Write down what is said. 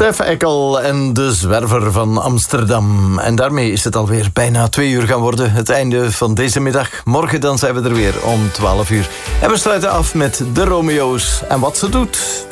Stef Eckel en de Zwerver van Amsterdam. En daarmee is het alweer bijna 2 uur gaan worden. Het einde van deze middag. Morgen dan zijn we er weer om 12 uur. En we sluiten af met de Romeo's en wat ze doet.